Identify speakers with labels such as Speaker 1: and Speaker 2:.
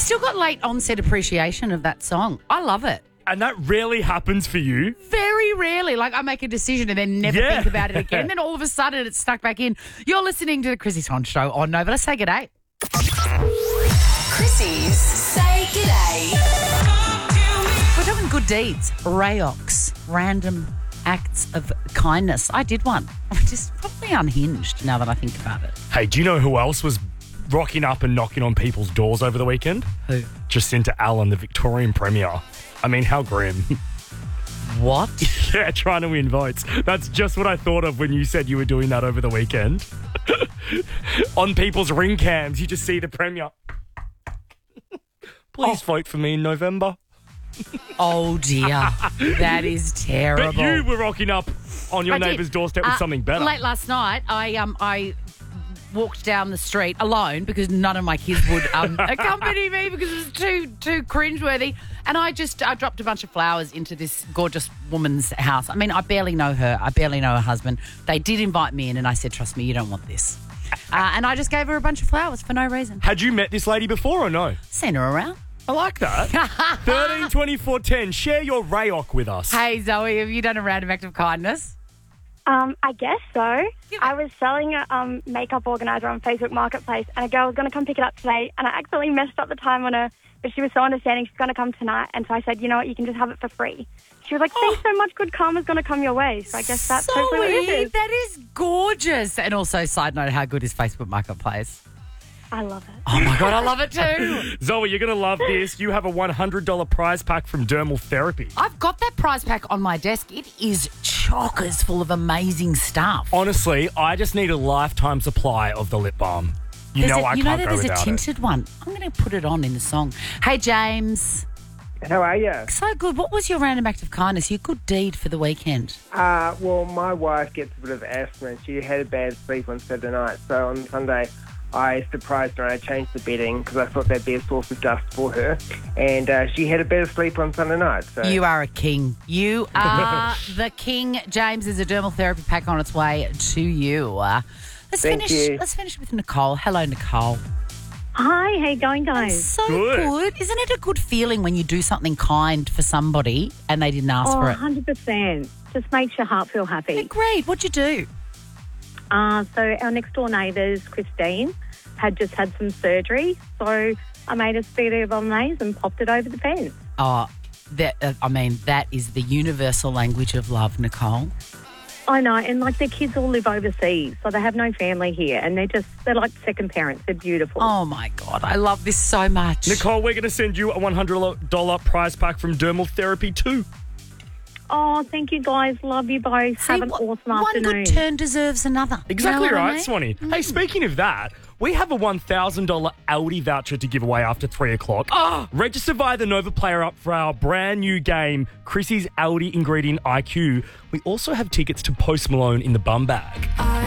Speaker 1: still got late onset appreciation of that song. I love it.
Speaker 2: And that rarely happens for you.
Speaker 1: Very rarely. Like, I make a decision and then never think about it again. Then all of a sudden it's stuck back in. You're listening to the Chrissy Swan Show on Nova. Let's say g'day.
Speaker 3: Chrissy's Say G'day.
Speaker 1: We're talking good deeds, rayoks, random acts of kindness. I did one. I'm just probably unhinged now that I think about it.
Speaker 2: Hey, do you know who else was rocking up and knocking on people's doors over the weekend?
Speaker 1: Who?
Speaker 2: Jacinta Allen, the Victorian Premier. I mean, how grim.
Speaker 1: What?
Speaker 2: Yeah, trying to win votes. That's just what I thought of when you said you were doing that over the weekend. On people's ring cams, you just see the Premier. Please vote for me in November.
Speaker 1: Oh, dear. That is terrible.
Speaker 2: But you were rocking up on your
Speaker 1: I did.
Speaker 2: neighbour's doorstep with something better.
Speaker 1: Late last night, I walked down the street alone because none of my kids would accompany me because it was too cringeworthy. And I dropped a bunch of flowers into this gorgeous woman's house. I mean, I barely know her. I barely know her husband. They did invite me in and I said, trust me, you don't want this. And I just gave her a bunch of flowers for no reason.
Speaker 2: Had you met this lady before or no?
Speaker 1: Seen her around.
Speaker 2: I like that. 13 24 10. Share your rayok with us.
Speaker 1: Hey, Zoe, have you done a random act of kindness?
Speaker 4: I guess so. I was selling a makeup organizer on Facebook Marketplace, and a girl was going to come pick it up today, and I accidentally messed up the time on her, but she was so understanding. She's going to come tonight, and so I said, you know what, you can just have it for free. She was like, thanks so much, good karma's going to come your way. So I guess that's hopefully what it is.
Speaker 1: That is gorgeous. And also, side note, how good is Facebook Marketplace?
Speaker 4: I love it.
Speaker 1: Oh, my God, I love it too.
Speaker 2: Zoe, you're going to love this. You have a $100 prize pack from Dermal Therapy.
Speaker 1: I've got that prize pack on my desk. It is chockers full of amazing stuff.
Speaker 2: Honestly, I just need a lifetime supply of the lip balm. I can't go without
Speaker 1: there's a tinted one. I'm going to put it on in the song. Hey, James.
Speaker 5: How are you?
Speaker 1: So good. What was your random act of kindness, your good deed for the weekend?
Speaker 5: Well, my wife gets a bit of asthma and she had a bad sleep on Saturday night. So on Sunday, I surprised her and I changed the bedding because I thought that'd be a source of dust for her. And she had a better sleep on Sunday night. So.
Speaker 1: You are a king. You are the king. James, there's a dermal therapy pack on its way to you. Let's finish with Nicole. Hello, Nicole.
Speaker 6: Hi, how you going, guys?
Speaker 1: So good. Isn't it a good feeling when you do something kind for somebody and they didn't ask for it?
Speaker 6: 100%. Just makes your heart feel happy.
Speaker 1: Yeah, great. What'd you do?
Speaker 6: So our next door neighbours, Christine, had just had some surgery. So I made a spaghetti bolognese and popped it over the fence.
Speaker 1: Oh, that is the universal language of love, Nicole.
Speaker 6: I know, and like their kids all live overseas, so they have no family here, and they're like second parents. They're beautiful.
Speaker 1: Oh my God, I love this so much.
Speaker 2: Nicole, we're going to send you a $100 prize pack from Dermal Therapy too.
Speaker 6: Oh, thank you guys. Love you both. Have an awesome afternoon.
Speaker 1: One good turn deserves another.
Speaker 2: Exactly
Speaker 1: you know
Speaker 2: right,
Speaker 1: I mean?
Speaker 2: Swanee. Hey, speaking of that, we have a $1,000 Aldi voucher to give away after 3 o'clock. Register via the Nova Player Up for our brand new game, Chrissy's Aldi Ingredient IQ. We also have tickets to Post Malone in the Bum Bag.